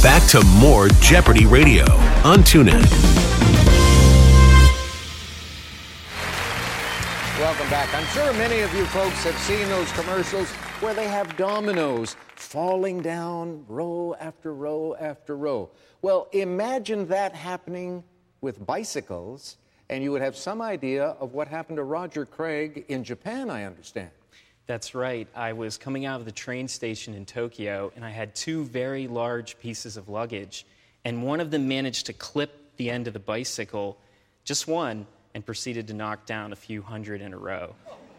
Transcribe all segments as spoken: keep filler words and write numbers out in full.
Back to more Jeopardy Radio on TuneIn. Welcome back. I'm sure many of you folks have seen those commercials where they have dominoes falling down row after row after row. Well, imagine that happening with bicycles, and you would have some idea of what happened to Roger Craig in Japan, I understand. That's right. I was coming out of the train station in Tokyo, and I had two very large pieces of luggage, and one of them managed to clip the end of the bicycle, just one, and proceeded to knock down a few hundred in a row.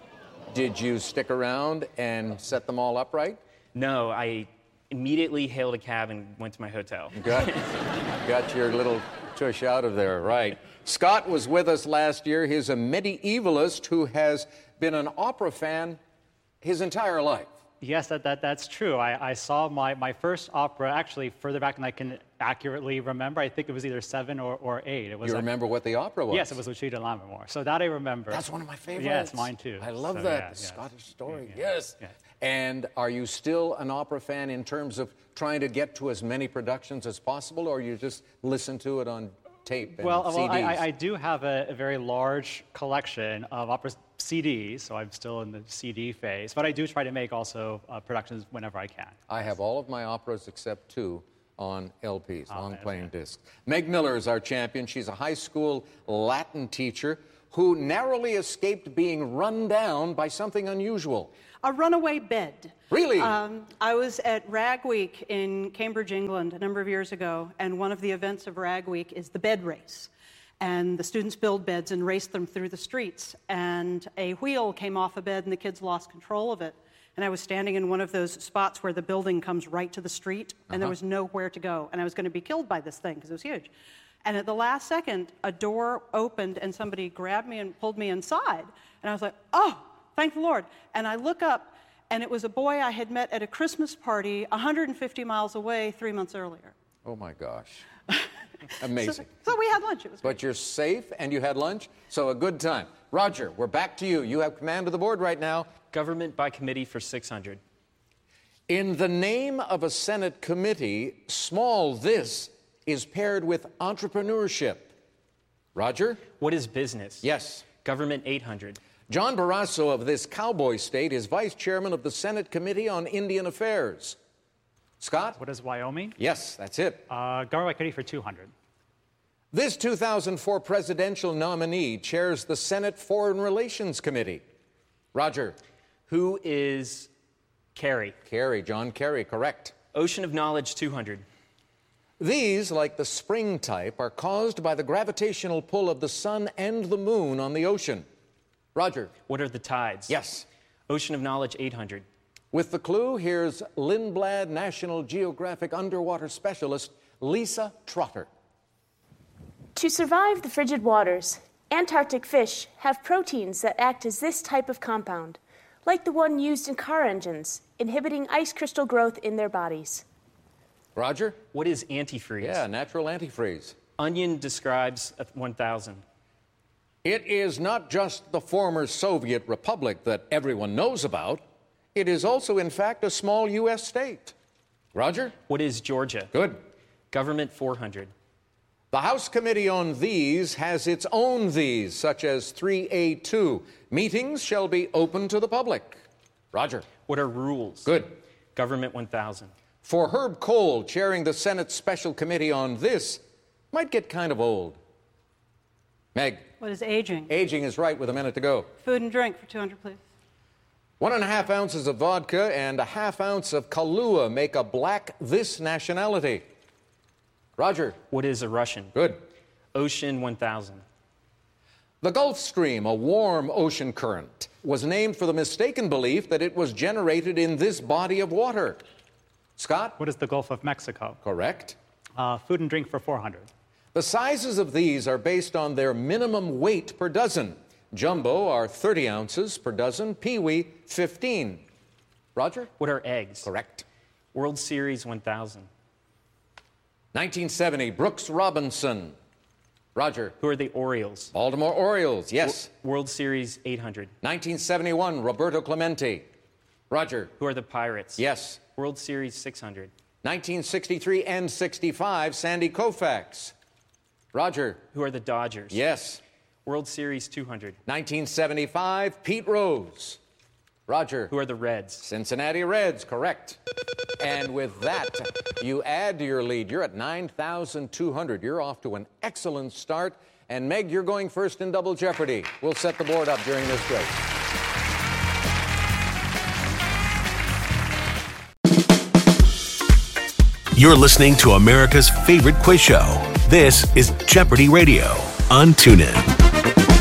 Did you stick around and set them all upright? No, I immediately hailed a cab and went to my hotel. Got, got your little tush out of there, right. Scott was with us last year. He's a medievalist who has been an opera fan his entire life. Yes, that, that, that's true. I, I saw my, my first opera actually further back than I can accurately remember. I think it was either seven or, or eight. It was you a, remember what the opera was? Yes, it was Lucida Lammermoor. So that I remember. That's one of my favorites. Yes, mine too. I love so, that, yeah, the yeah. Scottish story. Yeah, yeah, yes. yeah. And are you still an opera fan in terms of trying to get to as many productions as possible, or you just listen to it on tape and well, C Ds? Well, I, I do have a, a very large collection of opera C Ds, so I'm still in the C D phase, but I do try to make also uh, productions whenever I can. I have all of my operas except two on L Ps, oh, long playing okay. discs. Meg Miller is our champion. She's a high school Latin teacher who narrowly escaped being run down by something unusual. A runaway bed. Really? Um, I was at Rag Week in Cambridge, England, a number of years ago, and one of the events of Rag Week is the bed race. And the students build beds and race them through the streets. And a wheel came off a bed, and the kids lost control of it. And I was standing in one of those spots where the building comes right to the street, and uh-huh. there was nowhere to go. And I was going to be killed by this thing, because it was huge. And at the last second, a door opened, and somebody grabbed me and pulled me inside. And I was like, oh, thank the Lord. And I look up, and it was a boy I had met at a Christmas party one hundred fifty miles away three months earlier. Oh, my gosh. Amazing. So, so we had lunch. It was but great. You're safe, and you had lunch, so a good time. Roger, we're back to you. You have command of the board right now. Government by committee for six hundred. In the name of a Senate committee, small this is paired with entrepreneurship. Roger? What is business? Yes. Government eight hundred. John Barrasso of this cowboy state is vice chairman of the Senate Committee on Indian Affairs. Scott? What is Wyoming? Yes, that's it. Uh, government by committee for two hundred. This two thousand four presidential nominee chairs the Senate Foreign Relations Committee. Roger? Who is Kerry? Kerry, John Kerry, correct. Ocean of Knowledge two hundred. These, like the spring type, are caused by the gravitational pull of the sun and the moon on the ocean. Roger? What are the tides? Yes. Ocean of Knowledge eight hundred. With the clue, here's Lindblad National Geographic underwater specialist Lisa Trotter. To survive the frigid waters, Antarctic fish have proteins that act as this type of compound, like the one used in car engines, inhibiting ice crystal growth in their bodies. Roger? What is antifreeze? Yeah, natural antifreeze. Onion describes one thousand. It is not just the former Soviet republic that everyone knows about. It is also, in fact, a small U S state. Roger? What is Georgia? Good. Government four hundred. The House Committee on These has its own these, such as three A two. Meetings shall be open to the public. Roger? What are rules? Good. Government one thousand. For Herb Kohl, chairing the Senate Special Committee on this, might get kind of old. Meg? What is aging? Aging is right with a minute to go. Food and drink for two hundred, please. One and a half ounces of vodka and a half ounce of Kahlua make a black this nationality. Roger? What is a Russian? Good. Ocean one thousand. The Gulf Stream, a warm ocean current, was named for the mistaken belief that it was generated in this body of water. Scott? What is the Gulf of Mexico? Correct. Uh, food and drink for four hundred. The sizes of these are based on their minimum weight per dozen. Jumbo are thirty ounces per dozen, Pee-wee, fifteen. Roger? What are eggs? Correct. World Series one thousand. nineteen seventy, Brooks Robinson. Roger? Who are the Orioles? Baltimore Orioles, yes. W- World Series eight hundred. nineteen seventy-one, Roberto Clemente. Roger? Who are the Pirates? Yes. World Series six hundred. nineteen sixty-three and sixty-five, Sandy Koufax. Roger. Who are the Dodgers? Yes. World Series two hundred. nineteen seventy-five, Pete Rose. Roger. Who are the Reds? Cincinnati Reds, correct. And with that, you add to your lead. You're at nine thousand two hundred. You're off to an excellent start. And Meg, you're going first in Double Jeopardy. We'll set the board up during this break. You're listening to America's favorite quiz show. This is Jeopardy Radio on TuneIn.